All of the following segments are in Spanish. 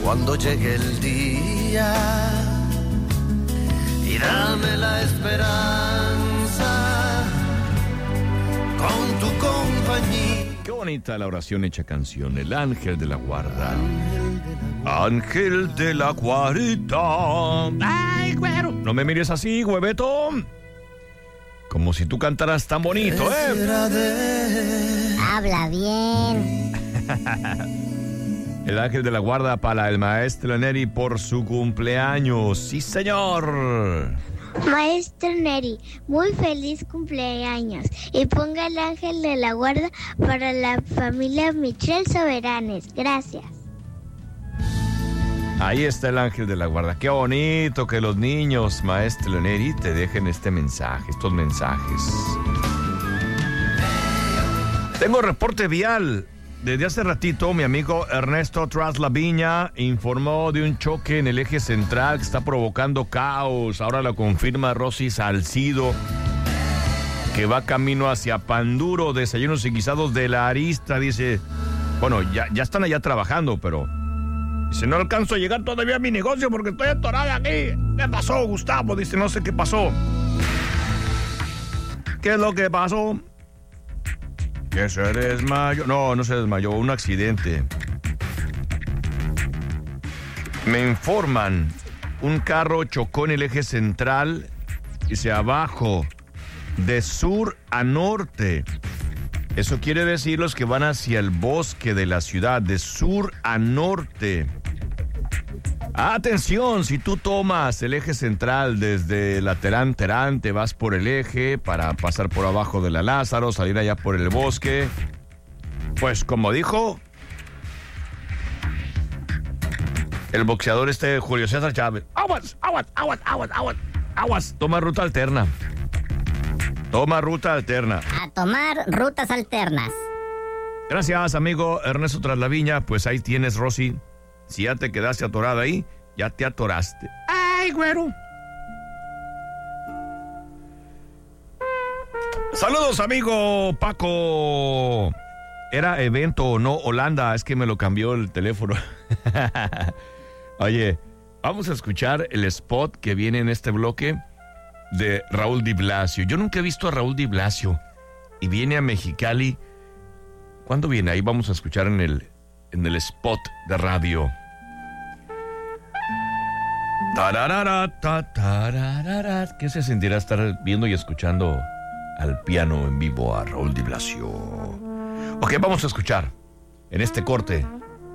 cuando llegue el día y dame la esperanza con tu compañía. Qué bonita la oración hecha canción, el ángel de la guarda. Ángel de la guarda. Ay, güero. No me mires así, hueveto. Como si tú cantaras tan bonito, Habla bien. El ángel de la guarda para el maestro Neri por su cumpleaños. Sí, señor. Maestro Neri, muy feliz cumpleaños. Y ponga el ángel de la guarda para la familia Michel Soberanes. Gracias. Ahí está el ángel de la guarda. Qué bonito que los niños, maestro Neri, te dejen estos mensajes. Tengo reporte vial. Desde hace ratito, mi amigo Ernesto Traslaviña informó de un choque en el eje central que está provocando caos. Ahora lo confirma Rosy Salcido, que va camino hacia Panduro, Desayunos y Guisados de la Arista. Dice, bueno, ya están allá trabajando, pero dice, no alcanzo a llegar todavía a mi negocio porque estoy atorada aquí. ¿Qué pasó, Gustavo? Dice, no sé qué pasó. ¿Qué es lo que pasó? ¿Que se desmayó? No se desmayó, un accidente. Me informan, un carro chocó en el eje central, dice abajo, de sur a norte. Eso quiere decir los que van hacia el bosque de la ciudad, de sur a norte. Atención, si tú tomas el eje central desde la Terán, te vas por el eje para pasar por abajo de la Lázaro, salir allá por el bosque. Pues como dijo el boxeador Julio César Chávez, aguas, toma ruta alterna. A tomar rutas alternas. Gracias, amigo Ernesto Traslaviña. Pues ahí tienes, Rosy. Si ya te quedaste atorada ahí, ya te atoraste. ¡Ay, güero! Saludos, amigo Paco. ¿Era evento o no Holanda? Es que me lo cambió el teléfono. Oye, vamos a escuchar el spot que viene en este bloque de Raúl Di Blasio. Yo nunca he visto a Raúl Di Blasio y viene a Mexicali. ¿Cuándo viene? Ahí vamos a escuchar en el spot de radio. ¿Qué se sentirá estar viendo y escuchando al piano en vivo a Raúl Di Blasio? Ok, vamos a escuchar en este corte.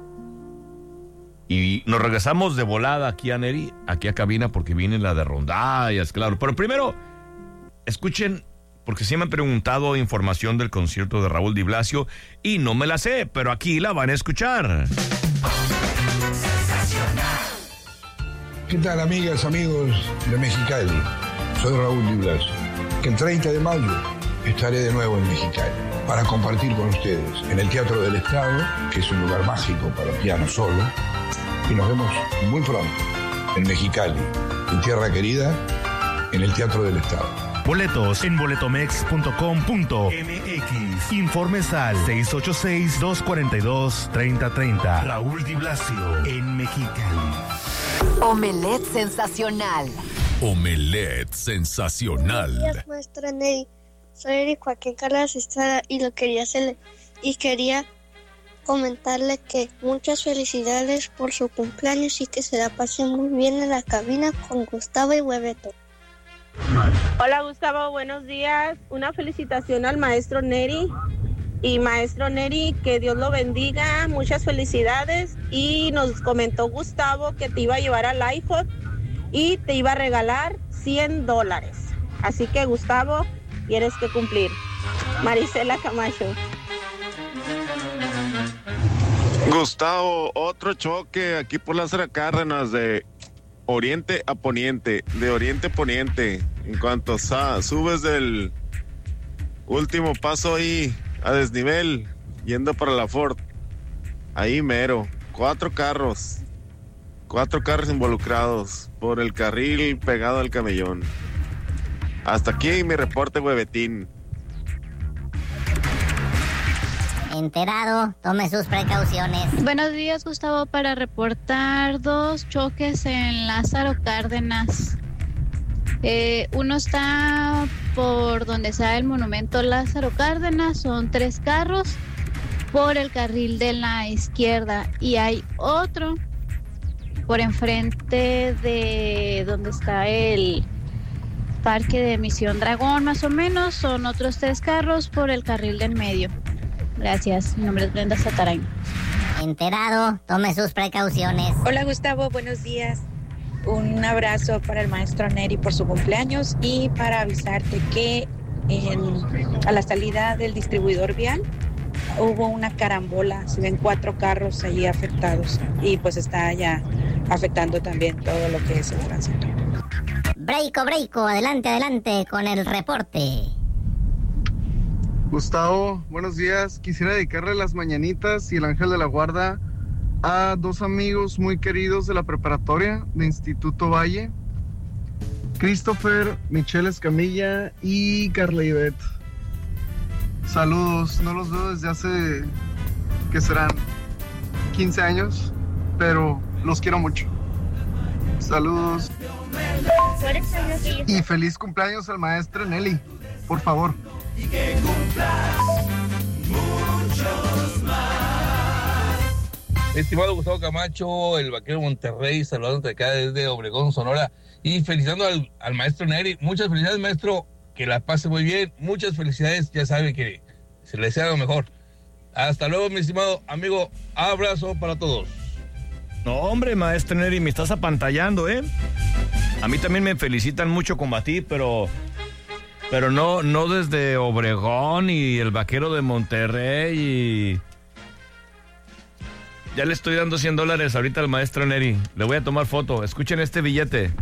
Y nos regresamos de volada aquí a Neri, aquí a cabina, porque viene la de rondallas, claro. Pero primero, escuchen, porque sí me han preguntado información del concierto de Raúl Di Blasio y no me la sé, pero aquí la van a escuchar. ¿Qué tal, amigas, amigos de Mexicali? Soy Raúl Di Blasio, que el 30 de mayo estaré de nuevo en Mexicali para compartir con ustedes en el Teatro del Estado, que es un lugar mágico para piano solo, y nos vemos muy pronto en Mexicali, en tierra querida, en el Teatro del Estado. Boletos en boletomex.com.mx. Informes al 686-242-3030. Raúl Di Blasio en Mexicali. Omelette sensacional. Omelette sensacional. Buenos días, maestra Neri. Soy Eric Joaquín Carlos Estrada y quería comentarle que muchas felicidades por su cumpleaños y que se la pase muy bien en la cabina con Gustavo y Hueveto. Hola, Gustavo, buenos días. Una felicitación al maestro Neri. Y maestro Neri, que Dios lo bendiga, muchas felicidades. Y nos comentó Gustavo que te iba a llevar al iPhone y te iba a regalar $100. Así que, Gustavo, tienes que cumplir. Marisela Camacho. Gustavo, otro choque aquí por Lázaro Cárdenas de oriente a poniente, de oriente a poniente. En cuanto subes del último paso ahí a desnivel, yendo para la Ford, ahí mero, 4 carros involucrados por el carril pegado al camellón. Hasta aquí mi reporte, huevetín. Enterado, tome sus precauciones. Buenos días, Gustavo, para reportar 2 choques en Lázaro Cárdenas. Uno está por donde está el monumento Lázaro Cárdenas, son 3 carros por el carril de la izquierda y hay otro por enfrente de donde está el parque de Misión Dragón, más o menos, son otros 3 carros por el carril del medio. Gracias, mi nombre es Brenda Satarain. Enterado, tome sus precauciones. Hola Gustavo, buenos días. Un abrazo para el maestro Neri por su cumpleaños y para avisarte que a la salida del distribuidor vial hubo una carambola, se ven 4 carros allí afectados y pues está ya afectando también todo lo que es el tránsito. Breiko, adelante con el reporte. Gustavo, buenos días. Quisiera dedicarle las mañanitas y el ángel de la guarda a 2 amigos muy queridos de la preparatoria de Instituto Valle, Christopher, Michelle Escamilla y Carla Ivette. Saludos, no los veo desde hace, que serán 15 años, pero los quiero mucho. Saludos. Y feliz cumpleaños al maestro Nelly, por favor. Y que cumplas muchos más. Estimado Gustavo Camacho, el vaquero Monterrey, saludándote acá desde Obregón, Sonora, y felicitando al maestro Neri. Muchas felicidades, maestro, que la pase muy bien, muchas felicidades, ya sabe que se le desea lo mejor. Hasta luego, mi estimado amigo, abrazo para todos. No, hombre, maestro Neri, me estás apantallando, ¿eh? A mí también me felicitan mucho combatir, pero no desde Obregón y el vaquero de Monterrey y... Ya le estoy dando $100 ahorita al maestro Neri. Le voy a tomar foto. Escuchen este billete.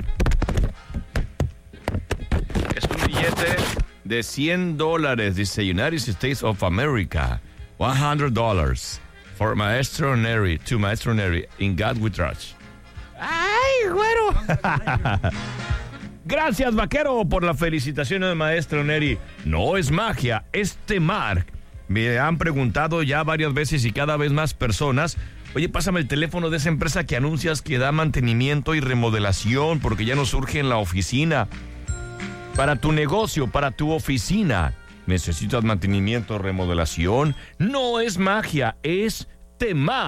Es un billete de $100. Dice United States of America. $100 for Maestro Neri. To Maestro Neri. In God we trust. ¡Ay, güero! Gracias, vaquero, por la felicitación del maestro Neri. No es magia, es temar. Me han preguntado ya varias veces y cada vez más personas: oye, pásame el teléfono de esa empresa que anuncias que da mantenimiento y remodelación, porque ya no surge en la oficina. Para tu negocio, para tu oficina, ¿necesitas mantenimiento o remodelación? No es magia, es temar.